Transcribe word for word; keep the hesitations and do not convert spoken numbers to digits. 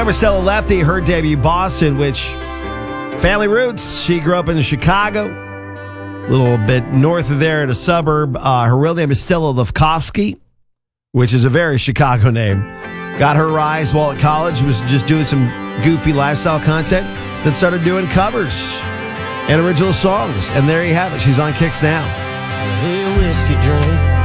Stella Lefty, her debut Boston, which family roots. She grew up in Chicago, a little bit north of there in a suburb. Uh, her real name is Stella Lefkowski, which is a very Chicago name. Got her rise while at college, was just doing some goofy lifestyle content, then started doing covers and original songs. And there you have it. She's on Kicks now. Hey, whiskey drink.